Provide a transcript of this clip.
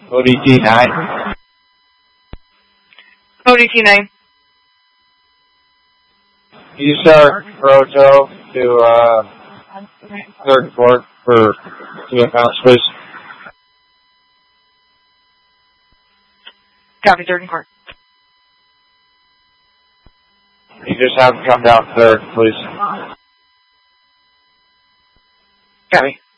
ODT 9. ODT 9. You start Roto to third court for 2 accounts, please. Copy, third and court. You just have to come down third, please. Copy.